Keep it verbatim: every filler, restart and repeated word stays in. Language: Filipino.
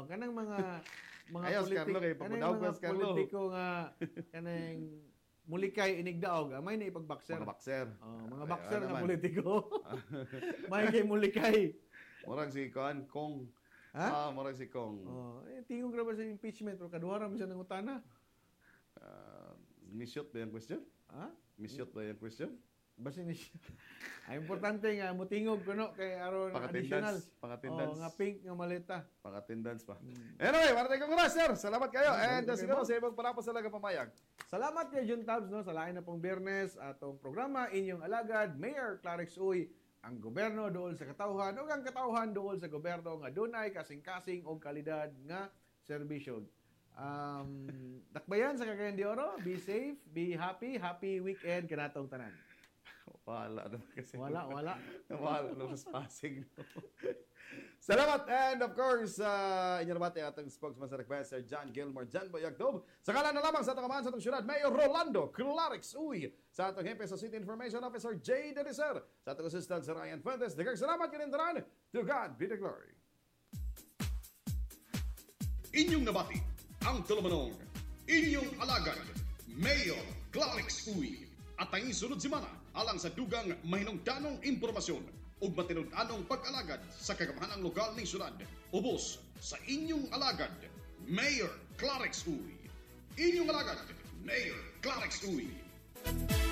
Oh, kanang mga mga Ayos, politik, Carlo, kay kanang pagbudaw mga ko, Carlo. politiko nga kanang mulikay inigdaog, may na ipagbakser. Mga bakser. Oh, mga Ay, bakser ano nga naman. politiko. May kay mulikay. Murag si Kuan Kong. Ha? Ah, murag si Kong. Oh, eh, tingog ra ba sa impeachment pero kaduha ra man siya ng utana. Uh, misyot ba yung question? Ha? Misyot ba yung question? Basin ni siya. Ay importante nga mutingog kuno kay aron additional. Pang-attendance. Pang-attendance. Oh, nga pink nga maleta. Pang-attendance pa. Anyway, maraming congrats, sir. Salamat kayo. And uh, okay, siguro mo. sa ibang palapos talaga pamayag. Salamat kay Jun Tabs no sa lain na pong Biyernes atong programa inyong alagad Mayor Clarix Uy ang gobyerno dool sa katawhan ug ang katawhan dool sa gobyerno nga dunay kasing-kasing og kalidad nga serbisyo. Um, dakbayan sa Cagayan de Oro, be safe, be happy, happy weekend kanatong tanan. Wala naman kasi. Wala, wala. Wala naman sa Pasig. No? Salamat. And of course, uh, inyo naman ang ating spokesman sa request, Sir John Gilmore, John Boyagdob. Sa kalan na lamang sa atong kamahan sa atong syudad, Mayor Rolando Clarix Uy. Sa atong hempe sa City Information Officer, Jay Delicer. Sa atong assistant, Sir Ryan Fuentes. Dagang salamat kinindaran. To God be the glory. Inyong nabati ang tulumanong inyong alagad, Mayor Clarix Uy. At ang isunod semana alang sa dugang mahinungdanong impormasyon ug matinud-anong pag-alagad sa kagamahanang lokal ng syudad. Ubos sa inyong alagad, Mayor Clarix Uy. Inyong alagad, Mayor Clarix Uy.